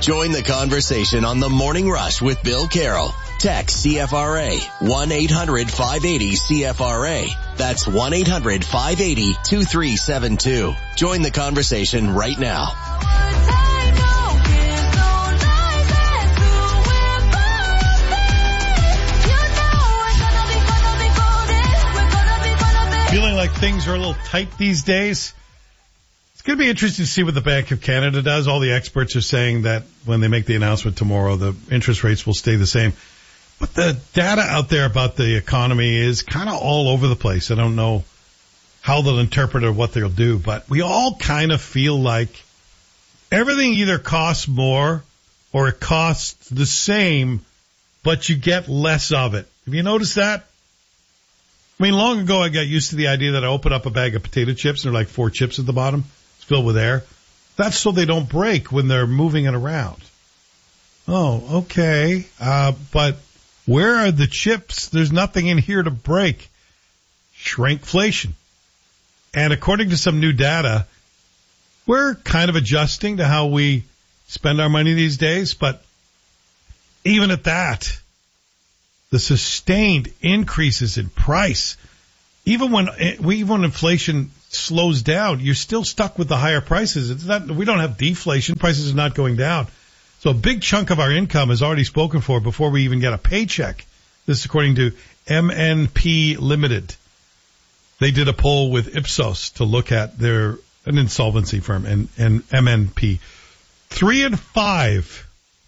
Join the conversation on The Morning Rush with Bill Carroll. Text CFRA 1-800-580-CFRA. That's 1-800-580-2372. Join the conversation right now. Feeling like things are a little tight these days? It's going to be interesting to see what the Bank of Canada does. All the experts are saying that when they make the announcement tomorrow, the interest rates will stay the same. But the data out there about the economy is kind of all over the place. I don't know how they'll interpret or what they'll do, but we all kind of feel like everything either costs more or it costs the same, but you get less of it. Have you noticed that? I mean, long ago I got used to the idea that I open up a bag of potato chips and there are like 4 chips at the bottom. It's filled with air. That's so they don't break when they're moving it around. Oh, okay. But where are the chips? There's nothing in here to break. Shrinkflation. And according to some new data, we're kind of adjusting to how we spend our money these days. But even at that, the sustained increases in price, even when inflation slows down, you're still stuck with the higher prices. We don't have deflation. Prices are not going down. So a big chunk of our income is already spoken for before we even get a paycheck. This is according to MNP Limited. They did a poll with Ipsos to look at an insolvency firm, and MNP. 3 in 5.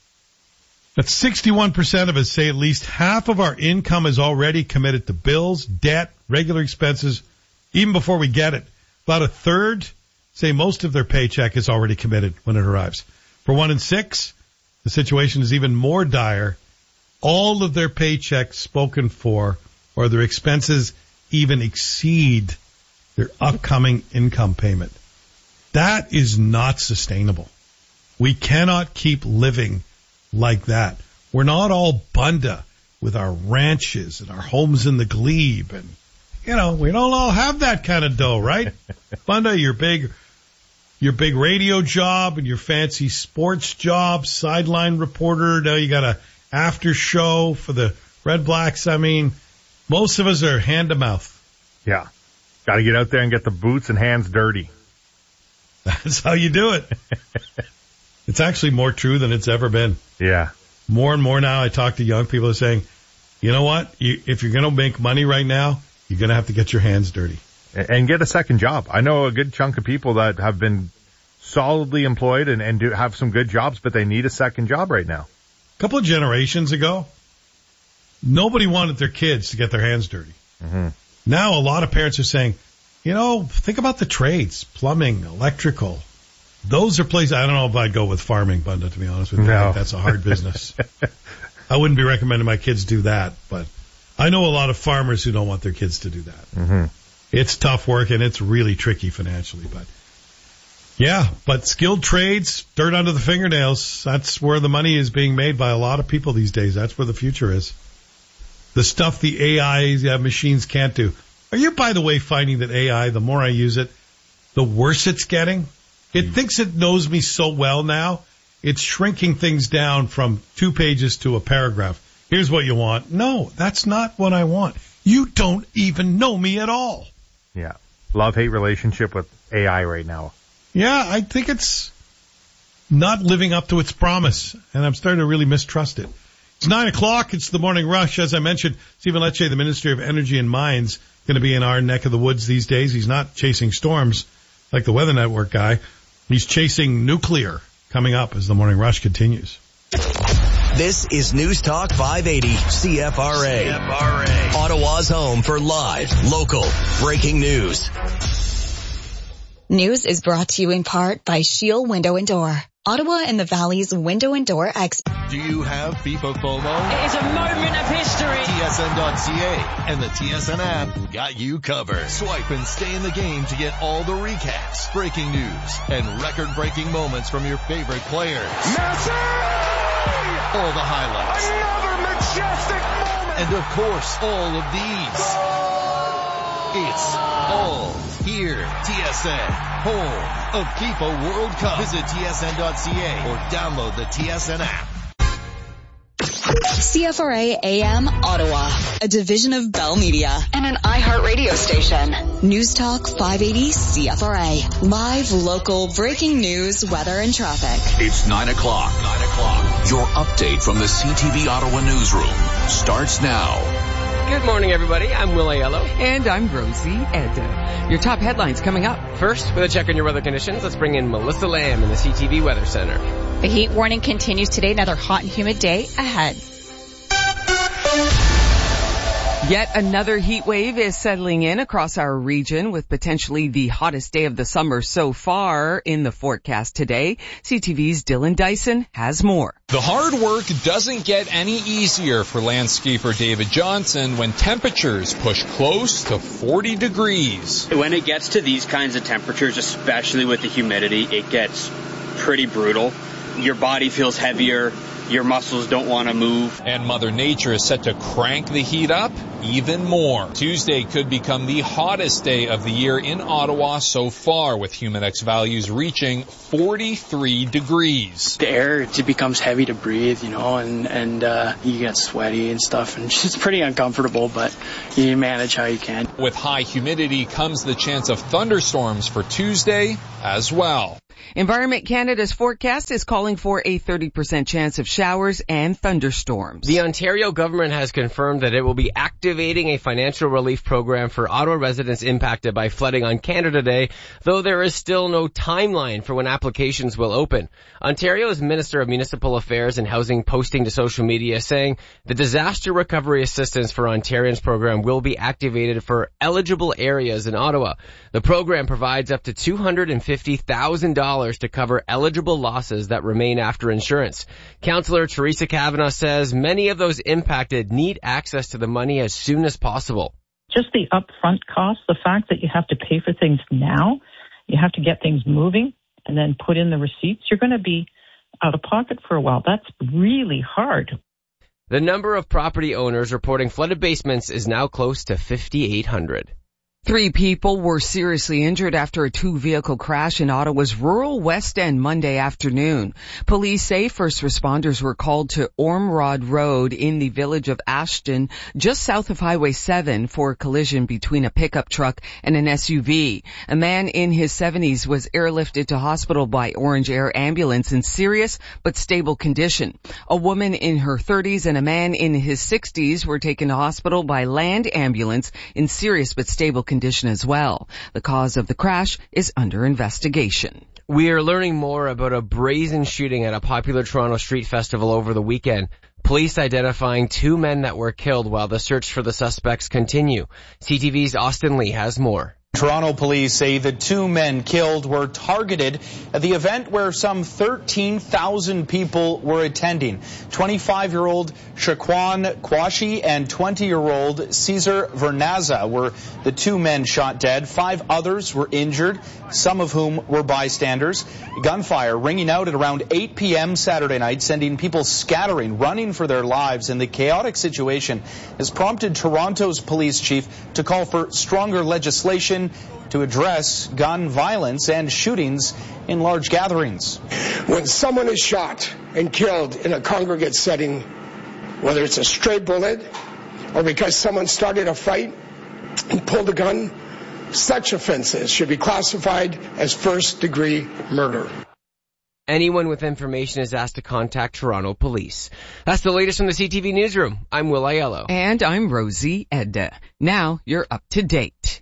That's 61% of us say at least half of our income is already committed to bills, debt, regular expenses, even before we get it. About a third say most of their paycheck is already committed when it arrives. For 1 in 6, the situation is even more dire. All of their paychecks spoken for or their expenses even exceed their upcoming income payment. That is not sustainable. We cannot keep living like that. We're not all Bunda with our ranches and our homes in the glebe, and we don't all have that kind of dough, right? Bunda, your big radio job and your fancy sports job, sideline reporter. Now you got a after show for the Red Blacks. I mean, most of us are hand to mouth. Yeah, got to get out there and get the boots and hands dirty. That's how you do it. It's actually more true than it's ever been. Yeah. More and more now I talk to young people who are saying, you know what? If you're going to make money right now, you're going to have to get your hands dirty. And get a second job. I know a good chunk of people that have been solidly employed and do have some good jobs, but they need a second job right now. A couple of generations ago, nobody wanted their kids to get their hands dirty. Mm-hmm. Now a lot of parents are saying, think about the trades, plumbing, electrical. Those are places, I don't know if I'd go with farming, Bunda, to be honest with you. No. I think that's a hard business. I wouldn't be recommending my kids do that, but I know a lot of farmers who don't want their kids to do that. Mm-hmm. It's tough work and it's really tricky financially, but skilled trades, dirt under the fingernails, that's where the money is being made by a lot of people these days. That's where the future is. The stuff the AI machines can't do. Are you, by the way, finding that AI, the more I use it, the worse it's getting? It thinks it knows me so well now, it's shrinking things down from 2 pages to a paragraph. Here's what you want. No, that's not what I want. You don't even know me at all. Yeah. Love-hate relationship with AI right now. Yeah, I think it's not living up to its promise, and I'm starting to really mistrust it. It's 9 o'clock. It's the Morning Rush. As I mentioned, Stephen Lecce, the Minister of Energy and Mines, going to be in our neck of the woods these days. He's not chasing storms like the Weather Network guy. He's chasing nuclear coming up as the Morning Rush continues. This is News Talk 580 CFRA. Ottawa's home for live, local, breaking news. News is brought to you in part by Shield Window and Door, Ottawa and the Valley's window and door expert. Do you have FIFA FOMO? It is a moment of history. TSN.ca and the TSN app got you covered. Swipe and stay in the game to get all the recaps, breaking news, and record-breaking moments from your favorite players. Messi! All the highlights. Another majestic moment! And of course, all of these. It's all here. TSN, home of FIFA World Cup. Visit tsn.ca or download the TSN app. CFRA AM Ottawa, a division of Bell Media and an iHeartRadio station. News Talk 580 CFRA. Live, local, breaking news, weather, and traffic. It's 9 o'clock. Your update from the CTV Ottawa newsroom starts now. Good morning, everybody. I'm Will Aiello. And I'm Rosie Edda. Your top headlines coming up. First, with a check on your weather conditions, let's bring in Melissa Lamb in the CTV Weather Center. The heat warning continues today. Another hot and humid day ahead. Yet another heat wave is settling in across our region with potentially the hottest day of the summer so far in the forecast today. CTV's Dylan Dyson has more. The hard work doesn't get any easier for landscaper David Johnson when temperatures push close to 40 degrees. When it gets to these kinds of temperatures, especially with the humidity, it gets pretty brutal. Your body feels heavier. Your muscles don't want to move. And Mother Nature is set to crank the heat up even more. Tuesday could become the hottest day of the year in Ottawa so far, with Humidex values reaching 43 degrees. The air, it becomes heavy to breathe, and you get sweaty and stuff, and it's pretty uncomfortable, but you manage how you can. With high humidity comes the chance of thunderstorms for Tuesday as well. Environment Canada's forecast is calling for a 30% chance of showers and thunderstorms. The Ontario government has confirmed that it will be activating a financial relief program for Ottawa residents impacted by flooding on Canada Day, though there is still no timeline for when applications will open. Ontario's Minister of Municipal Affairs and Housing posting to social media saying the Disaster Recovery Assistance for Ontarians program will be activated for eligible areas in Ottawa. The program provides up to $250,000 to cover eligible losses that remain after insurance. Councillor Teresa Kavanagh says many of those impacted need access to the money as soon as possible. Just the upfront cost, the fact that you have to pay for things now, you have to get things moving and then put in the receipts, you're going to be out of pocket for a while. That's really hard. The number of property owners reporting flooded basements is now close to 5,800. 3 people were seriously injured after a 2-vehicle crash in Ottawa's rural West End Monday afternoon. Police say first responders were called to Ormrod Road in the village of Ashton, just south of Highway 7, for a collision between a pickup truck and an SUV. A man in his 70s was airlifted to hospital by Orange Air Ambulance in serious but stable condition. A woman in her 30s and a man in his 60s were taken to hospital by Land Ambulance in serious but stable condition as well. The cause of the crash is under investigation. We are learning more about a brazen shooting at a popular Toronto street festival over the weekend. Police identifying 2 men that were killed while the search for the suspects continue. CTV's Austin Lee has more. Toronto police say the 2 men killed were targeted at the event where some 13,000 people were attending. 25-year-old Shaquan Kwashi and 20-year-old Cesar Vernaza were the 2 men shot dead. 5 others were injured, some of whom were bystanders. Gunfire ringing out at around 8 p.m. Saturday night, sending people scattering, running for their lives, and the chaotic situation has prompted Toronto's police chief to call for stronger legislation to address gun violence and shootings in large gatherings. When someone is shot and killed in a congregate setting, whether it's a stray bullet or because someone started a fight and pulled a gun, such offenses should be classified as first-degree murder. Anyone with information is asked to contact Toronto Police. That's the latest from the CTV Newsroom. I'm Will Aiello. And I'm Rosie Edda. Now you're up to date.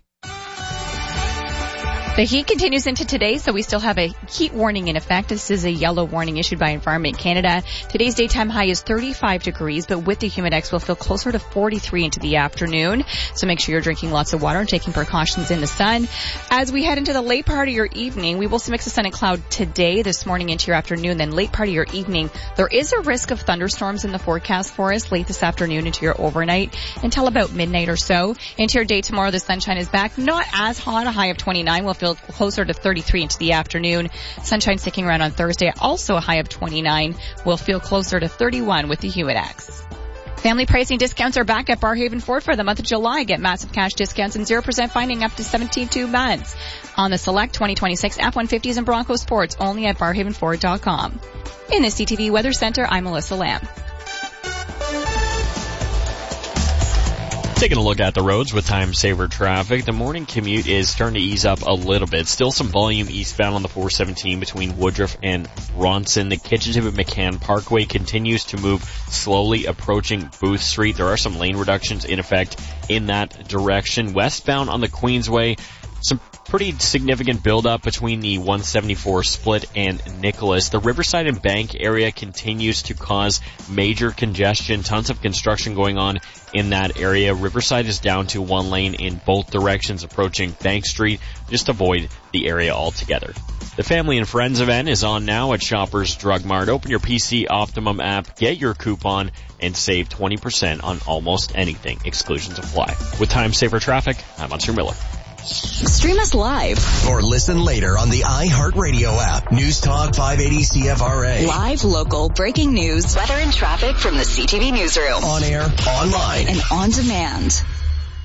The heat continues into today, so we still have a heat warning in effect. This is a yellow warning issued by Environment Canada. Today's daytime high is 35 degrees, but with the Humidex, we'll feel closer to 43 into the afternoon. So make sure you're drinking lots of water and taking precautions in the sun. As we head into the late part of your evening, we will see a mix of sun and cloud today, this morning into your afternoon, then late part of your evening. There is a risk of thunderstorms in the forecast for us late this afternoon into your overnight until about midnight or so. Into your day tomorrow, the sunshine is back. Not as hot, a high of 29. We'll feel closer to 33 into the afternoon. Sunshine sticking around on Thursday, also a high of 29. We'll feel closer to 31 with the Humidex. Family pricing discounts are back at Barrhaven Ford for the month of July. Get massive cash discounts and 0% financing up to 72 months on the select 2026 F-150s and Bronco Sports, only at barrhavenford.com. In the CTV Weather Center, I'm Melissa Lamb. Taking a look at the roads with time-saver traffic, the morning commute is starting to ease up a little bit. Still some volume eastbound on the 417 between Woodruff and Bronson. The Kitchensville McCann Parkway continues to move slowly, approaching Booth Street. There are some lane reductions in effect in that direction. Westbound on the Queensway, some pretty significant buildup between the 174 split and Nicholas. The Riverside and Bank area continues to cause major congestion. Tons of construction going on in that area. Riverside is down to one lane in both directions approaching Bank Street. Just avoid the area altogether. The Family and Friends event is on now at Shoppers Drug Mart. Open your PC Optimum app, get your coupon, and save 20% on almost anything. Exclusions apply. With time saver traffic, I'm Monsieur Miller. Stream us live or listen later on the iHeartRadio app. News Talk 580 CFRA. Live, local, breaking news, weather and traffic from the CTV newsroom. On air, online, and on demand.